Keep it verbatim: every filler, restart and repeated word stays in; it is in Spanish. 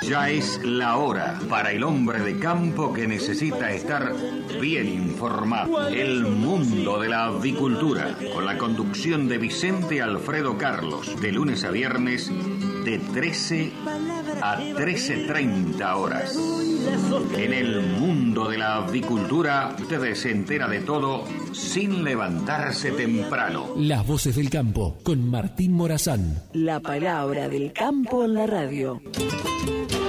Ya es la hora para el hombre de campo que necesita estar bien informado. El mundo de la avicultura, con la conducción de Vicente Alfredo Carlos, de lunes a viernes, de trece a trece treinta horas. En el mundo de la avicultura, usted se entera de todo sin levantarse temprano. Las voces del campo, con Martín Morazán. La palabra del campo en la radio.